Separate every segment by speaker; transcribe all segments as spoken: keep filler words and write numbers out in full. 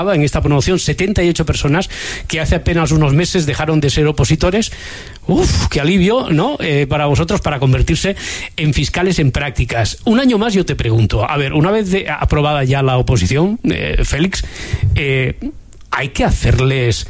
Speaker 1: En esta promoción, setenta y ocho personas que hace apenas unos meses dejaron de ser opositores. Uf, qué alivio, ¿no? Eh, para vosotros, para convertirse en fiscales en prácticas. Un año más yo te pregunto, a ver, una vez de, aprobada ya la oposición, eh, Félix, eh, ¿hay que hacerles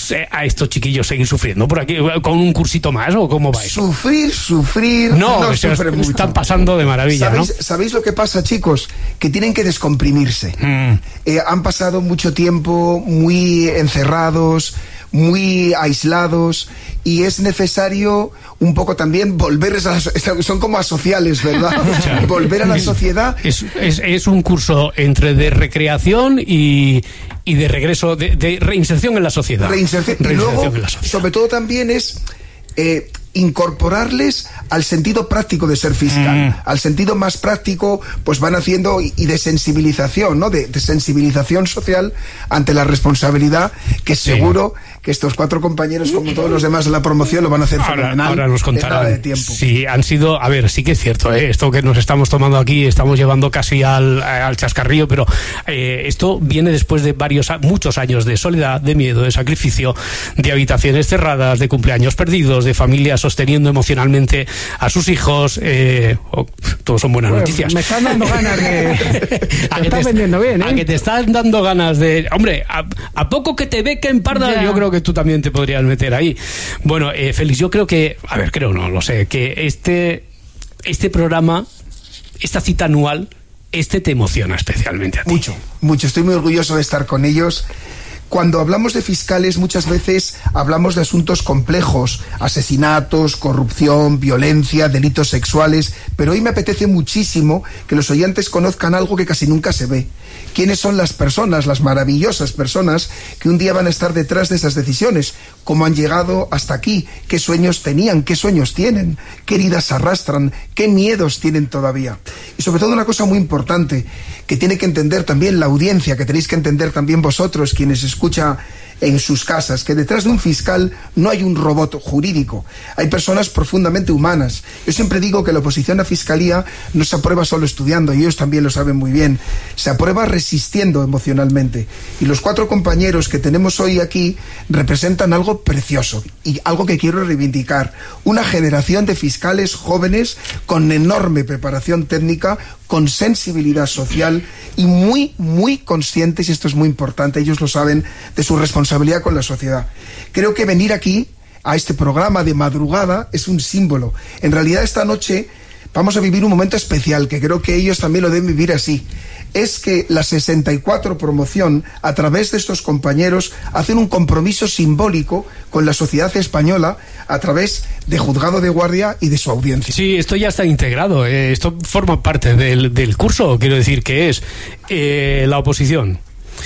Speaker 1: a estos chiquillos seguir sufriendo por aquí con un cursito más o cómo va eso?
Speaker 2: Sufrir, sufrir,
Speaker 1: no,
Speaker 2: no
Speaker 1: se
Speaker 2: sufre mucho.
Speaker 1: Están pasando de maravilla,
Speaker 2: ¿Sabéis,
Speaker 1: ¿no?
Speaker 2: ¿Sabéis lo que pasa, chicos? Que tienen que descomprimirse. Mm. Eh, han pasado mucho tiempo muy encerrados, muy aislados, y es necesario un poco también volver a... Son como asociales, ¿verdad? Volver a la sociedad.
Speaker 1: Es, es, es un curso entre de recreación y, y de regreso, de, de reinserción en la sociedad.
Speaker 2: Reinserción. Y luego, sobre todo también es... Eh, incorporarles al sentido práctico de ser fiscal, mm. al sentido más práctico, pues van haciendo, y, y de sensibilización, ¿no? De, de sensibilización social ante la responsabilidad, que sí. Seguro que estos cuatro compañeros, como todos los demás de la promoción, lo van a hacer
Speaker 1: ahora,
Speaker 2: fenomenal.
Speaker 1: Ahora nos contarán.
Speaker 2: De tiempo.
Speaker 1: Sí, han sido, a ver, sí que es cierto, ¿eh? Esto que nos estamos tomando aquí, estamos llevando casi al, al chascarrillo, pero eh, esto viene después de varios, muchos años de soledad, de miedo, de sacrificio, de habitaciones cerradas, de cumpleaños perdidos, de familias sosteniendo emocionalmente a sus hijos. Eh, oh, todos son buenas
Speaker 3: bueno,
Speaker 1: noticias.
Speaker 3: Me están dando ganas de...
Speaker 1: a
Speaker 3: te
Speaker 1: que
Speaker 3: estás
Speaker 1: te,
Speaker 3: vendiendo bien, ¿eh?
Speaker 1: A que te están dando ganas de... Hombre, a, a poco que te bequen, parda, yeah. Yo creo que tú también te podrías meter ahí. Bueno, eh, Félix, yo creo que... A ver, creo, no lo sé, que este, este programa, esta cita anual, este te emociona especialmente a ti.
Speaker 2: Mucho, mucho. Estoy muy orgulloso de estar con ellos. Cuando hablamos de fiscales, muchas veces hablamos de asuntos complejos, asesinatos, corrupción, violencia, delitos sexuales, pero hoy me apetece muchísimo que los oyentes conozcan algo que casi nunca se ve. ¿Quiénes son las personas, las maravillosas personas que un día van a estar detrás de esas decisiones? ¿Cómo han llegado hasta aquí? ¿Qué sueños tenían? ¿Qué sueños tienen? ¿Qué heridas arrastran? ¿Qué miedos tienen todavía? Y sobre todo una cosa muy importante, que tiene que entender también la audiencia, que tenéis que entender también vosotros, quienes escuchan en sus casas, que detrás de un fiscal no hay un robot jurídico, hay personas profundamente humanas. Yo siempre digo que la oposición a fiscalía no se aprueba solo estudiando, y ellos también lo saben muy bien, se aprueba resistiendo emocionalmente, y los cuatro compañeros que tenemos hoy aquí representan algo precioso, y algo que quiero reivindicar, una generación de fiscales jóvenes con enorme preparación técnica, con sensibilidad social y muy, muy conscientes, y esto es muy importante, ellos lo saben, de su responsabilidad con la sociedad. Creo que venir aquí, a este programa de madrugada, es un símbolo. En realidad esta noche vamos a vivir un momento especial, que creo que ellos también lo deben vivir así. Es que la sesenta y cuatro promoción, a través de estos compañeros, hacen un compromiso simbólico con la sociedad española a través de Juzgado de Guardia y de su audiencia.
Speaker 1: Sí, esto ya está integrado, eh, esto forma parte del, del curso, quiero decir que es eh, la oposición.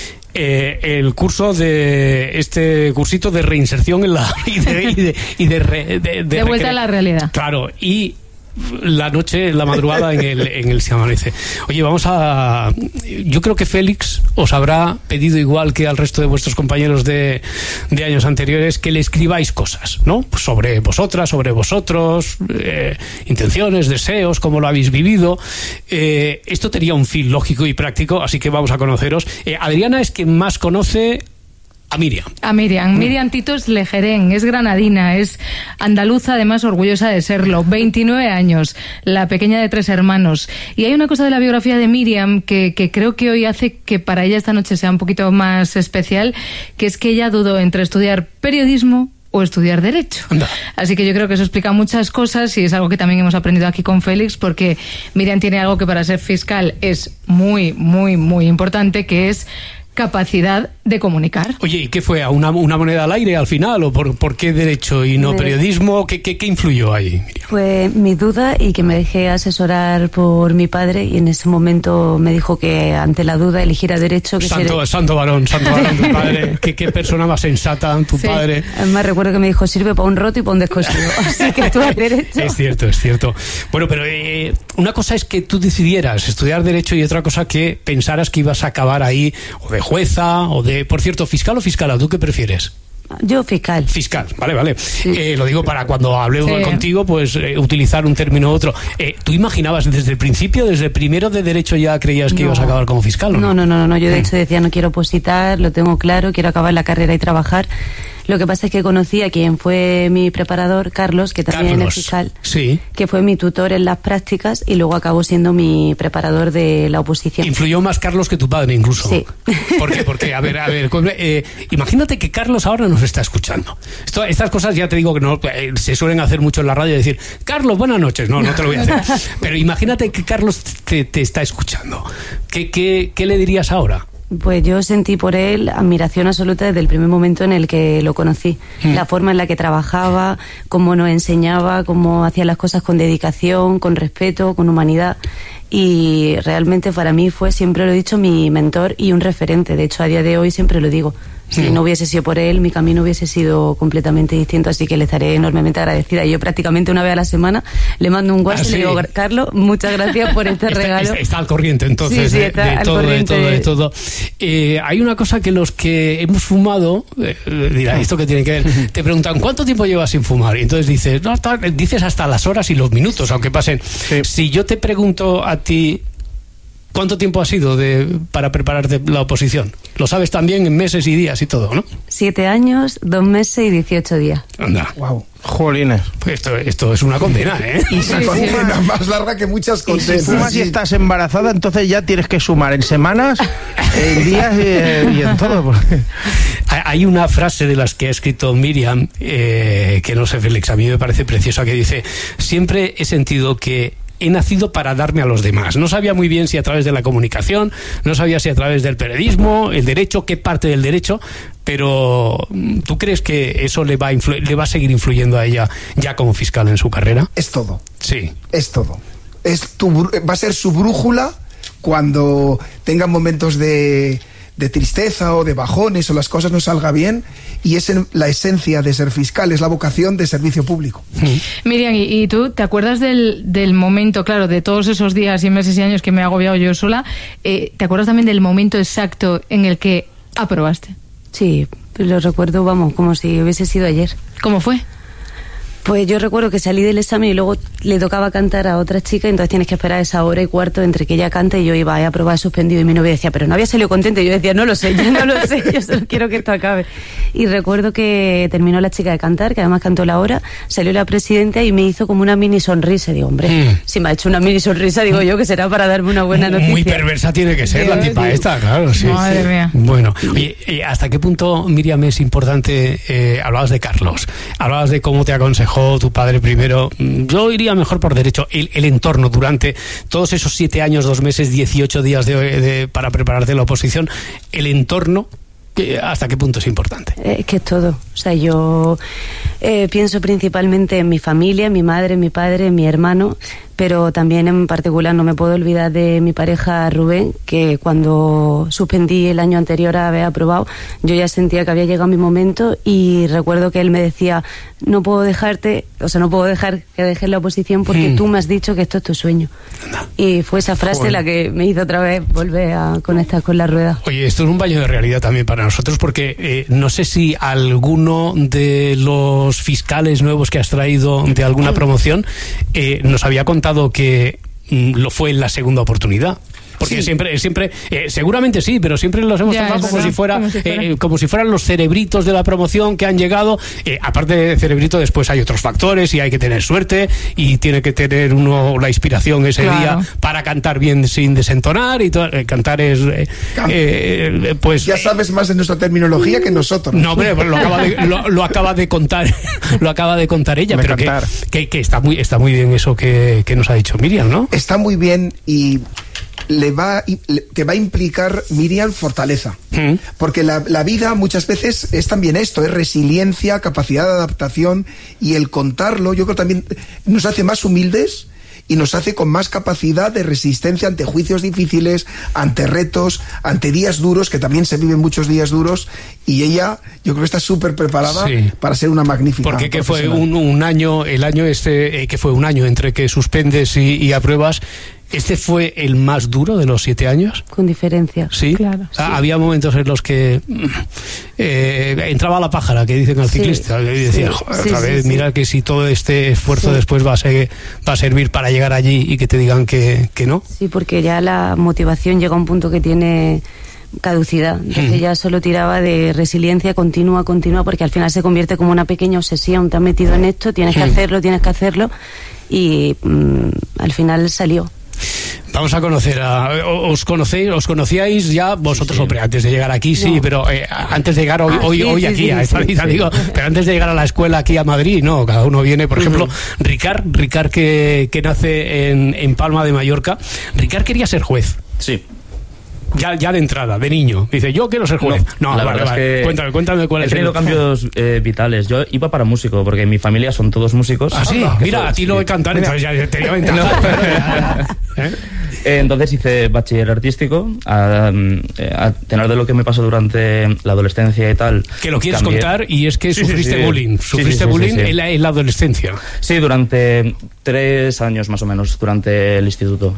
Speaker 1: Eh, el curso de este cursito de reinserción en la y de, y de, y de, re, de, de,
Speaker 4: de vuelta recre- a la realidad.
Speaker 1: Claro, y la noche, la madrugada en el, en el Se Amanece. Oye, vamos a... Yo creo que Félix os habrá pedido, igual que al resto de vuestros compañeros de, de años anteriores, que le escribáis cosas, ¿no? Pues sobre vosotras, sobre vosotros, eh, intenciones, deseos, cómo lo habéis vivido. Eh, esto tenía un fin lógico y práctico, así que vamos a conoceros. Eh, Adriana es quien más conoce a Miriam.
Speaker 4: A Miriam. Miriam Titos Lejerén, es granadina, es andaluza, además orgullosa de serlo. veintinueve años, la pequeña de tres hermanos. Y hay una cosa de la biografía de Miriam que, que creo que hoy hace que para ella esta noche sea un poquito más especial, que es que ella dudó entre estudiar periodismo o estudiar Derecho. Anda. Así que yo creo que eso explica muchas cosas, y es algo que también hemos aprendido aquí con Félix, porque Miriam tiene algo que para ser fiscal es muy, muy, muy importante, que es capacidad de comunicar.
Speaker 1: Oye, ¿y qué fue? ¿A una, una moneda al aire al final? ¿O por, por qué Derecho y no periodismo? ¿Qué, qué, qué influyó ahí, Miriam?
Speaker 5: Fue mi duda, y que me dejé asesorar por mi padre, y en ese momento me dijo que ante la duda eligiera Derecho. Que
Speaker 1: santo, ser... santo varón, santo varón tu padre. ¿Qué, qué persona más sensata, tu sí. padre.
Speaker 5: Además recuerdo que me dijo, sirve para un roto y para un descosido. Así que tú Derecho.
Speaker 1: Es cierto, es cierto. Bueno, pero eh, una cosa es que tú decidieras estudiar Derecho, y otra cosa que pensaras que ibas a acabar ahí, o de jueza, o de... Por cierto, fiscal o fiscala, ¿tú qué prefieres?
Speaker 5: Yo fiscal.
Speaker 1: Fiscal, vale, vale.
Speaker 5: Sí.
Speaker 1: Eh, lo digo para cuando hable
Speaker 4: Sí.
Speaker 1: contigo, pues eh, utilizar un término u otro. Eh, ¿Tú imaginabas desde el principio, desde el primero de Derecho ya creías que
Speaker 5: No.
Speaker 1: ibas a acabar como fiscal o no?
Speaker 5: No, no, no, no, yo de hecho decía no quiero opositar, lo tengo claro, quiero acabar la carrera y trabajar. Lo que pasa es que conocí a quien fue mi preparador, Carlos, que también
Speaker 1: Carlos,
Speaker 5: es fiscal,
Speaker 1: sí.
Speaker 5: que fue mi tutor en las prácticas y luego acabó siendo mi preparador de la oposición.
Speaker 1: Influyó más Carlos que tu padre incluso.
Speaker 5: Sí.
Speaker 1: ¿Por qué? Porque, a ver, a ver, eh, imagínate que Carlos ahora nos está escuchando. Esto, estas cosas ya te digo que no eh, se suelen hacer mucho en la radio, decir, Carlos, buenas noches. No, no te lo voy a hacer. Pero imagínate que Carlos te, te está escuchando. ¿Qué, qué, qué le dirías ahora?
Speaker 5: Pues yo sentí por él admiración absoluta desde el primer momento en el que lo conocí.
Speaker 1: Mm.
Speaker 5: La forma en la que trabajaba, cómo nos enseñaba, cómo hacía las cosas con dedicación, con respeto, con humanidad. Y realmente para mí fue, siempre lo he dicho, mi mentor y un referente. De hecho, a día de hoy siempre lo digo. Si
Speaker 1: Mm.
Speaker 5: no hubiese sido por él, mi camino hubiese sido completamente distinto, así que le estaré enormemente agradecida. Yo prácticamente una vez a la semana le mando un WhatsApp
Speaker 1: ¿Ah,
Speaker 5: y le
Speaker 1: sí?
Speaker 5: digo, Carlos, muchas gracias por este
Speaker 1: Está,
Speaker 5: regalo.
Speaker 1: está- está al corriente entonces
Speaker 5: Sí, sí,
Speaker 1: de-
Speaker 5: está
Speaker 1: de,
Speaker 5: al
Speaker 1: todo,
Speaker 5: corriente.
Speaker 1: de todo, de todo. Eh, hay una cosa que los que hemos fumado, eh, dirá, ¿esto qué tiene que ver? Te preguntan, ¿cuánto tiempo llevas sin fumar? Y entonces dices, no, hasta- dices hasta las horas y los minutos, aunque pasen. Si yo te pregunto a ti, ¿cuánto tiempo ha sido de, para prepararte la oposición? Lo sabes también en meses y días y todo, ¿no?
Speaker 5: Siete años, dos meses y dieciocho días.
Speaker 1: Anda.
Speaker 2: Wow.
Speaker 3: Jolines.
Speaker 1: Pues esto, esto es una condena, ¿eh?
Speaker 2: Una condena más larga que muchas
Speaker 3: Y si
Speaker 2: condenas.
Speaker 3: fumas y
Speaker 2: Sí.
Speaker 3: estás embarazada, entonces ya tienes que sumar en semanas, en días y, y en todo. porque-
Speaker 1: Hay una frase de las que ha escrito Miriam, eh, que no sé, Félix, a mí me parece preciosa, que dice, siempre he sentido que he nacido para darme a los demás. No sabía muy bien si a través de la comunicación, no sabía si a través del periodismo, el derecho, qué parte del derecho, pero ¿tú crees que eso le va a, influ- le va a seguir influyendo a ella ya como fiscal en su carrera?
Speaker 2: Es todo.
Speaker 1: Sí.
Speaker 2: Es todo. Es tu, bru- va a ser su brújula cuando tenga momentos de, de tristeza o de bajones o las cosas no salgan bien, y es en- la esencia de ser fiscal, es la vocación de servicio público.
Speaker 4: Miriam, ¿y, y tú te acuerdas del, del momento, claro, de todos esos días y meses y años que me he agobiado yo sola? Eh, ¿Te acuerdas también del momento exacto en el que aprobaste?
Speaker 5: Sí, lo recuerdo, vamos, como si hubiese sido ayer.
Speaker 4: ¿Cómo fue?
Speaker 5: Pues yo recuerdo que salí del examen y luego le tocaba cantar a otra chica, entonces tienes que esperar esa hora y cuarto entre que ella canta y yo iba a aprobar suspendido, y mi novia decía, pero no había salido contenta, y yo decía, no lo sé, yo no lo sé, yo solo quiero que esto acabe. Y recuerdo que terminó la chica de cantar, que además cantó la hora, salió la presidenta y me hizo como una mini sonrisa. Digo, hombre,
Speaker 1: Mm.
Speaker 5: si me ha hecho una mini sonrisa, digo yo que será para darme una buena noticia.
Speaker 1: Muy perversa tiene que ser la
Speaker 4: Dios,
Speaker 1: tipa
Speaker 4: sí.
Speaker 1: esta, claro, sí.
Speaker 4: Madre
Speaker 1: sí.
Speaker 4: mía.
Speaker 1: Bueno, oye, eh, ¿hasta qué punto, Miriam, es importante? Eh, hablabas de Carlos, hablabas de cómo te aconsejó tu padre primero. Yo iría mejor por derecho. El, el entorno durante todos esos siete años, dos meses, dieciocho días de, de, para prepararte la oposición, el entorno, ¿hasta qué punto es importante?
Speaker 5: Es que es todo. O sea, yo eh, pienso principalmente en mi familia, en mi madre, en mi padre, en mi hermano, pero también en particular no me puedo olvidar de mi pareja Rubén, que cuando suspendí el año anterior a haber aprobado, yo ya sentía que había llegado mi momento, y recuerdo que él me decía, no puedo dejarte, o sea, no puedo dejar que dejes la oposición porque
Speaker 1: Mm.
Speaker 5: tú me has dicho que esto es tu sueño. Y fue esa frase
Speaker 1: Joder.
Speaker 5: la que me hizo otra vez volver a conectar con la rueda.
Speaker 1: Oye, esto es un baño de realidad también para nosotros, porque eh, no sé si alguno de los fiscales nuevos que has traído de alguna promoción eh, nos había contado que mm, lo fue en la segunda oportunidad. Porque
Speaker 2: Sí.
Speaker 1: siempre, siempre eh, seguramente sí, pero siempre los hemos
Speaker 4: Ya,
Speaker 1: tratado
Speaker 4: es
Speaker 1: como
Speaker 4: verdad,
Speaker 1: si, fuera,
Speaker 4: como si fuera.
Speaker 1: eh, como si fueran los cerebritos de la promoción que han llegado. Eh, aparte de cerebrito, después hay otros factores y hay que tener suerte y tiene que tener uno la inspiración ese
Speaker 4: Claro.
Speaker 1: día para cantar bien sin desentonar y todo. Eh, cantar es, eh,
Speaker 2: Can-
Speaker 1: eh, pues.
Speaker 2: Ya sabes más de nuestra terminología que nosotros.
Speaker 1: No, hombre, pues lo acaba de, lo, lo acaba de contar, lo acaba de contar ella,
Speaker 3: De
Speaker 1: pero que,
Speaker 3: cantar.
Speaker 1: que, que está muy, está muy bien eso que, que nos ha dicho Miriam, ¿no?
Speaker 2: Está muy bien, y le va, y le- te va a implicar, Miriam, fortaleza.
Speaker 1: Mm.
Speaker 2: Porque la, la vida muchas veces es también esto, es resiliencia, capacidad de adaptación, y el contarlo, yo creo también nos hace más humildes y nos hace con más capacidad de resistencia ante juicios difíciles, ante retos, ante días duros, que también se viven muchos días duros, y ella, yo creo que está súper preparada
Speaker 1: Sí.
Speaker 2: para ser una magnífica
Speaker 1: Porque que fue
Speaker 2: profesional.
Speaker 1: un, un año, el año este, eh, que fue un año entre que suspendes y, y apruebas, ¿este fue el más duro de los siete años?
Speaker 5: Con diferencia.
Speaker 1: Sí.
Speaker 4: Claro,
Speaker 1: O sea, había momentos en los que mm, eh, entraba a la pájara, que dicen al ciclista, sí, y decía, sí, joder, otra sí, vez, sí, mira sí. que si todo este esfuerzo sí. después va a, ser, va a servir para llegar allí y que te digan que, que no.
Speaker 5: Sí, porque ya la motivación llega a un punto que tiene caducidad, entonces mm. ya solo tiraba de resiliencia continua, continua, porque al final se convierte como una pequeña obsesión, te has metido en esto, tienes mm. que hacerlo, tienes que hacerlo, y mm, al final salió.
Speaker 1: Vamos a conocer a, os conocéis, os conocíais ya vosotros, sí, sí. hombre, antes de llegar aquí, sí, no. pero eh, antes de llegar hoy, ah, hoy, sí, hoy sí, aquí sí, a esta sí, vida, sí. digo, pero antes de llegar a la escuela aquí a Madrid, no, cada uno viene, por ejemplo, uh-huh. Ricard, Ricard que, que nace en, en Palma de Mallorca. Ricard quería ser juez.
Speaker 6: Sí.
Speaker 1: Ya, ya de entrada, de niño. Dice, yo quiero ser juez. No, no
Speaker 6: la
Speaker 1: vale,
Speaker 6: verdad
Speaker 1: vale.
Speaker 6: Es que
Speaker 1: cuéntame, cuéntame cuál
Speaker 6: he
Speaker 1: es.
Speaker 6: He tenido
Speaker 1: el...
Speaker 6: cambios eh, vitales. Yo iba para músico, porque en mi familia son todos músicos.
Speaker 1: Ah, sí, mira, a ti lo de cantar, entonces ya te iba a ventaja.
Speaker 6: ¿Eh? Entonces hice bachiller artístico, a, a tener de lo que me pasó durante la adolescencia y tal.
Speaker 1: Que lo quieres
Speaker 6: cambié.
Speaker 1: contar, y es que
Speaker 6: sí,
Speaker 1: sufriste
Speaker 6: sí, sí.
Speaker 1: bullying. Sufriste
Speaker 6: sí, sí, sí,
Speaker 1: bullying
Speaker 6: sí, sí.
Speaker 1: En, la, en la adolescencia.
Speaker 6: Sí, durante tres años más o menos, durante el instituto.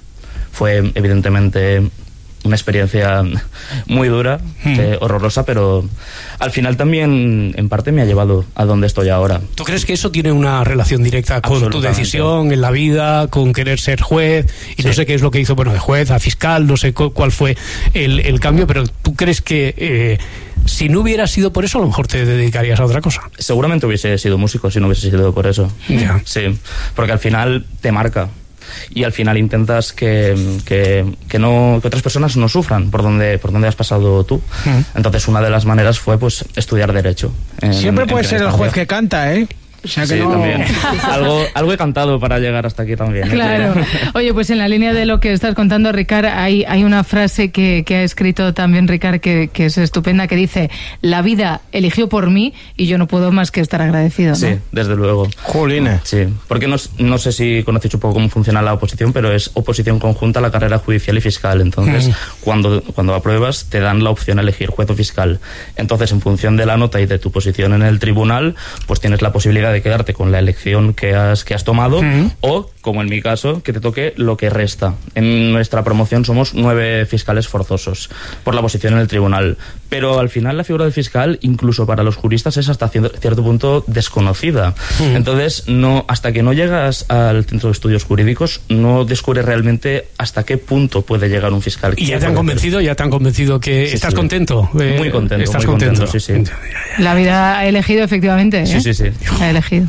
Speaker 6: Fue evidentemente una experiencia muy dura, hmm. eh, horrorosa, pero al final también en parte me ha llevado a donde estoy ahora.
Speaker 1: ¿Tú crees que eso tiene una relación directa con tu decisión en la vida, con querer ser juez? Y sí. no sé qué es lo que hizo, bueno, de juez a fiscal, no sé cu- cuál fue el, el cambio, pero ¿tú crees que eh, si no hubiera sido por eso, a lo mejor te dedicarías a otra cosa?
Speaker 6: Seguramente hubiese sido músico si no hubiese sido por eso.
Speaker 1: Yeah.
Speaker 6: Sí, porque al final te marca. Y al final intentas que, que, que no que otras personas no sufran por donde por donde has pasado tú. Mm. Entonces una de las maneras fue pues estudiar derecho. En,
Speaker 3: Siempre puede ser el juez
Speaker 6: estancia.
Speaker 3: que canta, ¿eh? O sea que
Speaker 6: sí,
Speaker 3: no...
Speaker 6: también. algo, algo he cantado para llegar hasta aquí también. ¿eh?
Speaker 4: Claro. Oye, pues en la línea de lo que estás contando, Ricard, hay, hay una frase que, que ha escrito también Ricard que, que es estupenda, que dice: la vida eligió por mí y yo no puedo más que estar agradecido, ¿no?
Speaker 6: Sí, desde luego.
Speaker 3: Jolines.
Speaker 6: Sí, porque no, no sé si conocéis un poco cómo funciona la oposición, pero es oposición conjunta a la carrera judicial y fiscal. Entonces, mm. cuando, cuando apruebas, te dan la opción a elegir juez o fiscal. Entonces, en función de la nota y de tu posición en el tribunal, pues tienes la posibilidad de quedarte con la elección que has, que has tomado mm. o, como en mi caso, que te toque lo que resta. En nuestra promoción somos nueve fiscales forzosos por la posición en el tribunal. Pero al final la figura del fiscal, incluso para los juristas, es hasta cierto punto desconocida. Mm. Entonces, no, hasta que no llegas al centro de estudios jurídicos, no descubres realmente hasta qué punto puede llegar un fiscal.
Speaker 1: ¿Y ya te han convencido? ¿Ya te han convencido que sí, estás sí. contento?
Speaker 6: Eh, muy contento.
Speaker 1: ¿Estás
Speaker 6: muy
Speaker 1: contento?
Speaker 6: contento? Sí, sí.
Speaker 4: La vida ha elegido, efectivamente. ¿eh?
Speaker 6: Sí, sí, sí.
Speaker 4: Ha elegido.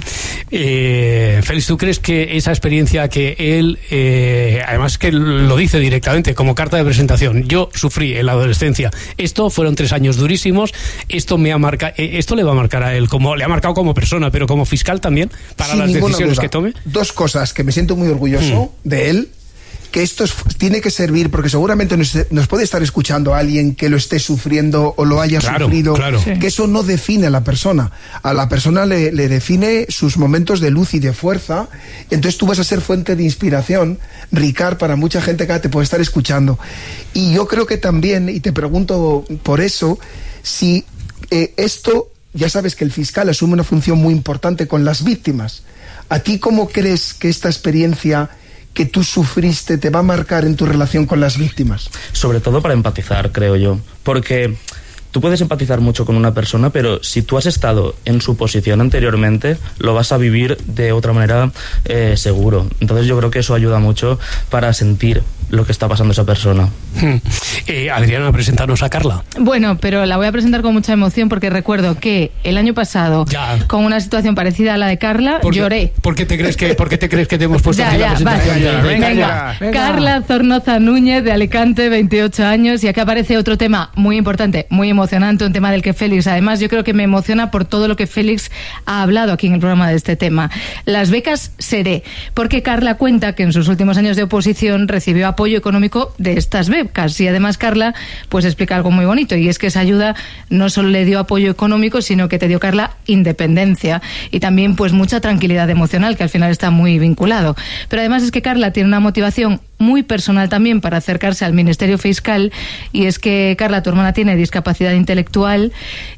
Speaker 1: Eh, Félix, ¿tú crees que esa experiencia que él, eh, además que lo dice directamente como carta de presentación, yo sufrí en la adolescencia, esto fueron tres años durísimos, esto me ha marcado, esto le va a marcar a él, como le ha marcado como persona, pero como fiscal también, para
Speaker 2: Sin
Speaker 1: las decisiones
Speaker 2: duda.
Speaker 1: que tome?
Speaker 2: Dos cosas que me siento muy orgulloso hmm. de él, que esto es, tiene que servir, porque seguramente nos, nos puede estar escuchando alguien que lo esté sufriendo o lo haya
Speaker 1: claro,
Speaker 2: sufrido,
Speaker 1: claro. Sí.
Speaker 2: que eso no define a la persona. A la persona le, le define sus momentos de luz y de fuerza, entonces tú vas a ser fuente de inspiración, Ricard, para mucha gente que te puede estar escuchando. Y yo creo que también, y te pregunto por eso, si eh, esto, ya sabes que el fiscal asume una función muy importante con las víctimas. ¿A ti cómo crees que esta experiencia que tú sufriste te va a marcar en tu relación con las víctimas?
Speaker 6: Sobre todo para empatizar, creo yo, porque tú puedes empatizar mucho con una persona, pero si tú has estado en su posición anteriormente, lo vas a vivir de otra manera eh, seguro. Entonces yo creo que eso ayuda mucho para sentir lo que está pasando esa persona.
Speaker 1: Hmm. Eh, Adriana, preséntanos a Carla.
Speaker 4: Bueno, pero la voy a presentar con mucha emoción porque recuerdo que el año pasado, ya. con una situación parecida a la de Carla,
Speaker 1: ¿Por qué,
Speaker 4: lloré.
Speaker 1: ¿Por qué te crees que, por qué te crees que te hemos puesto
Speaker 4: ya,
Speaker 1: aquí
Speaker 4: ya,
Speaker 1: la presentación?
Speaker 4: vale.
Speaker 1: Ya, ya,
Speaker 4: venga,
Speaker 1: venga,
Speaker 4: venga. Carla Zornoza Núñez, de Alicante, veintiocho años, y aquí aparece otro tema muy importante, muy emocionante, un tema del que Félix, además, yo creo que me emociona por todo lo que Félix ha hablado aquí en el programa de este tema. Las becas Seré, porque Carla cuenta que en sus últimos años de oposición recibió apoyo económico de estas becas, y además Carla pues explica algo muy bonito, y es que esa ayuda no solo le dio apoyo económico, sino que te dio, Carla, independencia y también pues mucha tranquilidad emocional, que al final está muy vinculado. Pero además es que Carla tiene una motivación muy personal también para acercarse al Ministerio Fiscal, y es que, Carla, tu hermana tiene discapacidad intelectual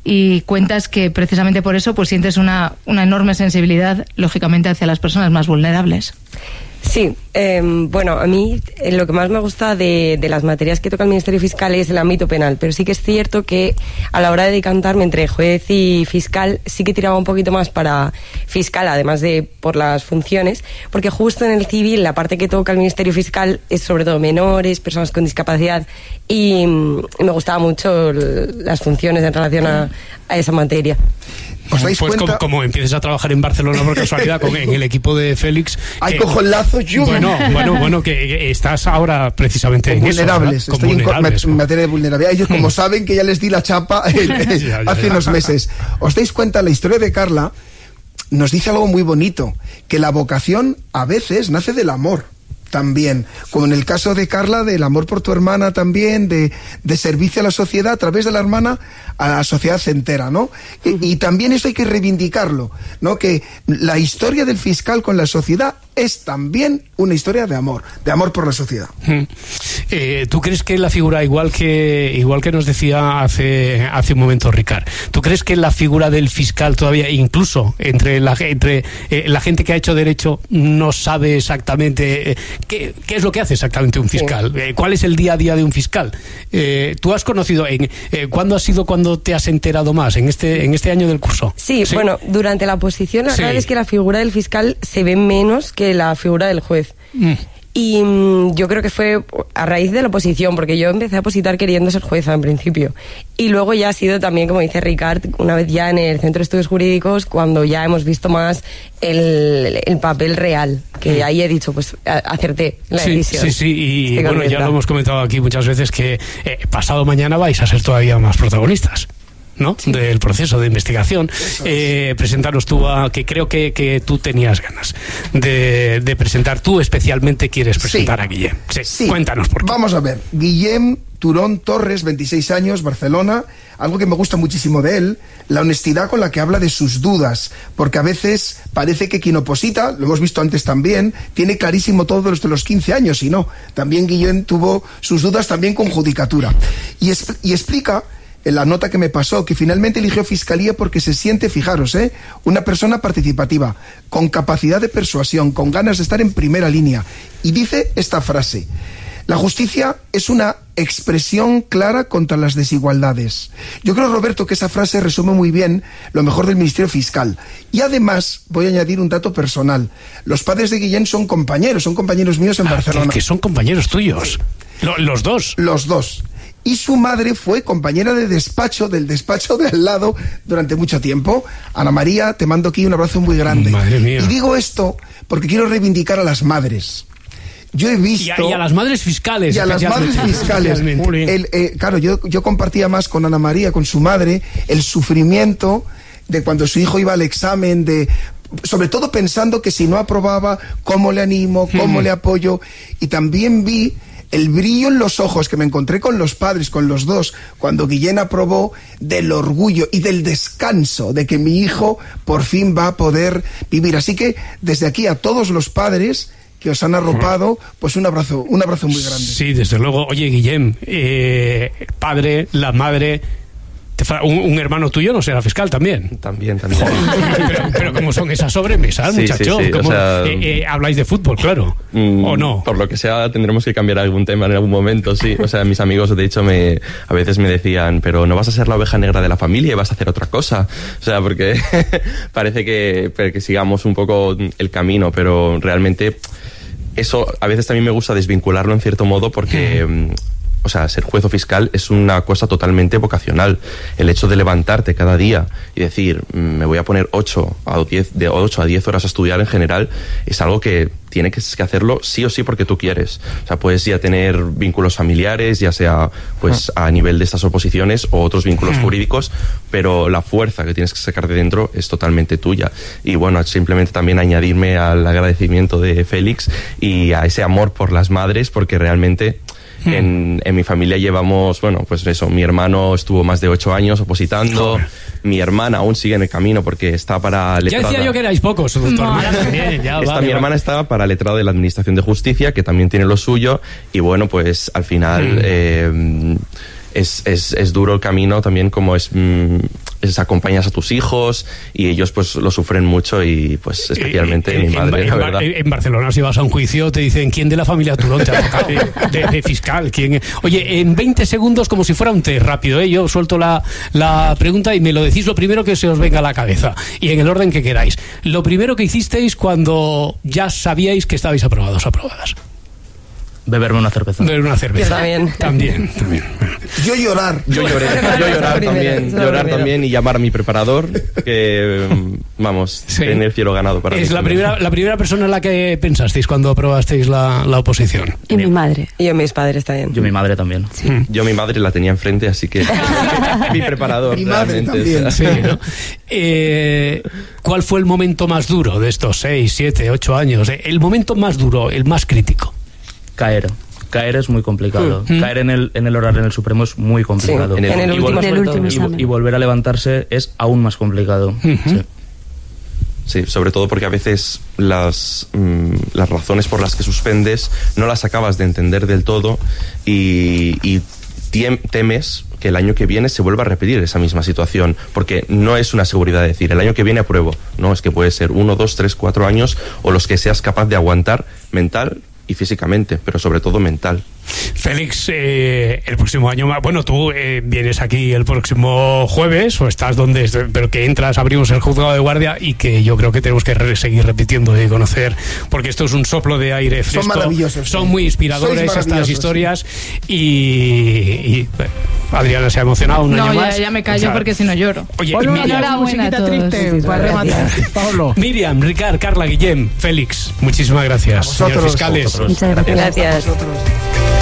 Speaker 4: y cuentas que precisamente por eso pues sientes una, una enorme sensibilidad, lógicamente, hacia las personas más vulnerables.
Speaker 7: Sí, eh, bueno, a mí eh, lo que más me gusta de, de las materias que toca el Ministerio Fiscal es el ámbito penal, pero sí que es cierto que a la hora de decantarme entre juez y fiscal sí que tiraba un poquito más para fiscal, además de por las funciones, porque justo en el civil la parte que toca el Ministerio Fiscal es sobre todo menores, personas con discapacidad, y, y me gustaban mucho las funciones en relación a, a esa materia.
Speaker 2: ¿Os dais
Speaker 1: pues
Speaker 2: cuenta?
Speaker 1: Como, como empieces a trabajar en Barcelona por casualidad con, en el equipo de Félix.
Speaker 2: Ahí
Speaker 1: que,
Speaker 2: cojo el lazo, yo.
Speaker 1: Bueno, bueno, bueno, que, que estás ahora precisamente en
Speaker 2: vulnerables,
Speaker 1: eso.
Speaker 2: Estoy
Speaker 1: vulnerables,
Speaker 2: en materia de vulnerabilidad. Ellos, como saben que ya les di la chapa eh, eh,
Speaker 1: ya, ya,
Speaker 2: hace
Speaker 1: ya.
Speaker 2: unos meses. ¿Os dais cuenta? La historia de Carla nos dice algo muy bonito, que la vocación a veces nace del amor. También, como en el caso de Carla, del amor por tu hermana también, de, de servicio a la sociedad, a través de la hermana, a la sociedad entera, ¿no? Y, y también eso hay que reivindicarlo, ¿no? Que la historia del fiscal con la sociedad es también una historia de amor, de amor por la sociedad.
Speaker 1: Mm. Eh, ¿Tú crees que la figura, igual que igual que nos decía hace hace un momento Ricard, ¿tú crees que la figura del fiscal todavía, incluso entre la, entre, eh, la gente que ha hecho derecho, no sabe exactamente... Eh, ¿Qué, ¿Qué es lo que hace exactamente un fiscal? Sí. Eh, ¿Cuál es el día a día de un fiscal? Eh, ¿Tú has conocido, en, eh, cuándo ha sido cuando te has enterado más? ¿En este en este año del curso?
Speaker 7: Sí, sí. Bueno, durante la oposición la sí. verdad es que la figura del fiscal se ve menos que la figura del juez. Mm. Y mmm, yo creo que fue a raíz de la oposición, porque yo empecé a opositar queriendo ser jueza en principio. Y luego ya ha sido también, como dice Ricard, una vez ya en el Centro de Estudios Jurídicos, cuando ya hemos visto más el, el papel real, que ahí he dicho, pues acerté la
Speaker 1: sí,
Speaker 7: decisión.
Speaker 1: Sí, sí, y
Speaker 7: Estoy
Speaker 1: bueno,
Speaker 7: contenta.
Speaker 1: ya lo hemos comentado aquí muchas veces, que eh, pasado mañana vais a ser todavía más protagonistas, ¿no? Sí. Del proceso de investigación. Eh, presentaros tú a, que creo que, que tú tenías ganas de, de presentar, tú especialmente quieres presentar sí. a Guillem. Sí. Sí. Cuéntanos por qué.
Speaker 2: Vamos a ver, Guillem Turón Torres, veintiséis años, Barcelona. Algo que me gusta muchísimo de él, la honestidad con la que habla de sus dudas, porque a veces parece que quien oposita, lo hemos visto antes también, tiene clarísimo todo desde los quince años, y no, también Guillem tuvo sus dudas también con judicatura. Y, es, y explica en la nota que me pasó, que finalmente eligió Fiscalía porque se siente, fijaros, ¿eh? una persona participativa, con capacidad de persuasión, con ganas de estar en primera línea. Y dice esta frase: la justicia es una expresión clara contra las desigualdades. Yo creo, Roberto, que esa frase resume muy bien lo mejor del Ministerio Fiscal. Y además, voy a añadir un dato personal. Los padres de Guillem son compañeros, son compañeros míos en ah, Barcelona.
Speaker 1: Que, que son compañeros tuyos. Lo, los dos.
Speaker 2: Los dos. Y su madre fue compañera de despacho, del despacho de al lado, durante mucho tiempo. Ana María, te mando aquí un abrazo muy grande.
Speaker 1: Madre mía.
Speaker 2: Y digo esto porque quiero reivindicar a las madres. Yo he visto...
Speaker 1: Y a, y a las madres fiscales.
Speaker 2: Y a las madres fiscales. El, eh, claro, yo, yo compartía más con Ana María, con su madre, el sufrimiento de cuando su hijo iba al examen, de... sobre todo pensando que si no aprobaba, ¿cómo le animo? ¿Cómo hmm. le apoyo? Y también vi el brillo en los ojos que me encontré con los padres, con los dos, cuando Guillem aprobó, del orgullo y del descanso de que mi hijo por fin va a poder vivir. Así que desde aquí a todos los padres que os han arropado, pues un abrazo, un abrazo muy grande.
Speaker 1: Sí, desde luego. Oye, Guillem, eh, padre, la madre... Un, un hermano tuyo no será fiscal también.
Speaker 6: También, también.
Speaker 1: pero, pero ¿cómo son esas sobremesas, sí, muchacho? Sí, sí. O sea, eh, eh, habláis de fútbol, claro. Mm, ¿O no?
Speaker 6: Por lo que sea, tendremos que cambiar algún tema en algún momento, sí. O sea, mis amigos, de hecho, me a veces me decían, pero no vas a ser la oveja negra de la familia y vas a hacer otra cosa. O sea, porque parece que, que sigamos un poco el camino, pero realmente eso a veces también me gusta desvincularlo en cierto modo porque... Mm. O sea, ser juez o fiscal es una cosa totalmente vocacional. El hecho de levantarte cada día y decir, me voy a poner ocho a diez, de ocho a diez horas a estudiar en general, es algo que tienes que hacerlo sí o sí porque tú quieres. O sea, puedes ya tener vínculos familiares, ya sea pues a nivel de estas oposiciones o otros vínculos jurídicos, pero la fuerza que tienes que sacar de dentro es totalmente tuya. Y bueno, simplemente también añadirme al agradecimiento de Félix y a ese amor por las madres, porque realmente... En, en mi familia llevamos, bueno, pues eso, mi hermano estuvo más de ocho años opositando, Joder. Mi hermana aún sigue en el camino porque está para letrada.
Speaker 1: Ya decía yo que erais pocos, doctor.
Speaker 6: No. Bien, ya, Esta, vale, mi hermana vale. está para letrado de la Administración de Justicia, que también tiene lo suyo, y bueno, pues al final mm. eh, es, es, es duro el camino también, como es... Mm,
Speaker 8: les acompañas a tus hijos y ellos pues lo sufren mucho y pues especialmente
Speaker 1: eh,
Speaker 8: mi madre,
Speaker 1: en,
Speaker 8: la
Speaker 1: en,
Speaker 8: verdad.
Speaker 1: En Barcelona si vas a un juicio te dicen ¿quién de la familia Turón te ha tocado de, de, de fiscal? ¿Quién? Oye, en veinte segundos como si fuera un test rápido, ¿eh? Yo suelto la, la pregunta y me lo decís lo primero que se os venga a la cabeza y en el orden que queráis. Lo primero que hicisteis cuando ya sabíais que estabais aprobados o aprobadas.
Speaker 6: Beberme una cerveza.
Speaker 1: Beber una cerveza.
Speaker 7: Yo también.
Speaker 1: También, también.
Speaker 2: Yo llorar.
Speaker 8: Yo lloré, yo llorar también, llorar también y llamar a mi preparador, que vamos,
Speaker 1: Sí.
Speaker 8: tener el cielo ganado para
Speaker 1: Es
Speaker 8: mí
Speaker 1: la
Speaker 8: también.
Speaker 1: primera, la primera persona en la que pensasteis cuando aprobasteis la, la oposición.
Speaker 5: Y mi madre.
Speaker 7: Y yo, mis padres también.
Speaker 6: Yo mi madre también.
Speaker 8: Yo mi madre la tenía enfrente, así que mi preparador
Speaker 2: Mi madre
Speaker 8: realmente.
Speaker 2: también.
Speaker 1: Sí, ¿no? Eh, ¿Cuál fue el momento más duro de estos seis, siete, ocho años? Eh, El momento más duro, el más crítico.
Speaker 6: Caer. Caer es muy complicado.
Speaker 1: Mm.
Speaker 6: Caer en el, en el oral en el Supremo es muy complicado.
Speaker 7: Sí, en el
Speaker 6: y,
Speaker 7: último
Speaker 6: vol-
Speaker 5: En el último
Speaker 6: y-
Speaker 5: examen.
Speaker 6: y volver a levantarse es aún más complicado. Sí.
Speaker 8: Sí, sobre todo porque a veces las, mm, las razones por las que suspendes no las acabas de entender del todo y, y tiem- temes que el año que viene se vuelva a repetir esa misma situación, porque no es una seguridad decir, el año que viene apruebo, no, es que puede ser uno, dos, tres, cuatro años o los que seas capaz de aguantar mental y físicamente, pero sobre todo mental.
Speaker 1: Félix, eh, el próximo año más. Bueno, tú eh, vienes aquí el próximo jueves o estás donde, est- pero que entras, abrimos el juzgado de guardia y que yo creo que tenemos que re- seguir repitiendo y conocer, porque esto es un soplo de aire fresco.
Speaker 2: Son maravillosos.
Speaker 1: Son
Speaker 2: sí.
Speaker 1: muy inspiradores
Speaker 2: Sois
Speaker 1: estas
Speaker 2: maravillosos,
Speaker 1: historias y, y, eh, Adriana se ha emocionado un
Speaker 4: No,
Speaker 1: año
Speaker 4: ya,
Speaker 1: más.
Speaker 4: ya me callo
Speaker 1: O sea,
Speaker 4: porque si no lloro.
Speaker 1: Oye,
Speaker 3: Ponle una
Speaker 1: Miriam,
Speaker 4: Enhorabuena
Speaker 3: musiquita
Speaker 4: a todos.
Speaker 3: triste para rematar, Pablo.
Speaker 1: Miriam, Ricard, Carla, Guillem, Félix, muchísimas gracias,
Speaker 2: A vosotros.
Speaker 1: señores fiscales.
Speaker 8: Vosotros.
Speaker 5: Muchas gracias.
Speaker 7: Gracias.